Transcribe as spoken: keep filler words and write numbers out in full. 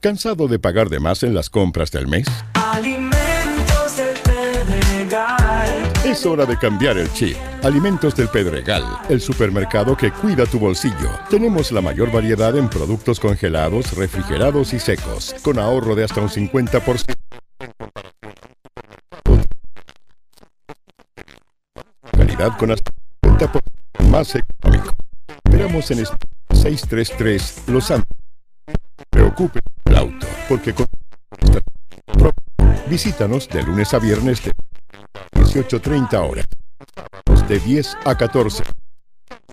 ¿Cansado de pagar de más en las compras del mes? Alimentos del Pedregal. Es hora de cambiar el chip. Alimentos del Pedregal, el supermercado que cuida tu bolsillo. Tenemos la mayor variedad en productos congelados, refrigerados y secos, con ahorro de hasta un cincuenta por ciento. Calidad con hasta un cincuenta por ciento más económico. Esperamos en seiscientos treinta y tres Los Santos. Preocupe el auto, porque con visítanos de lunes a viernes de dieciocho treinta horas, de diez a catorce.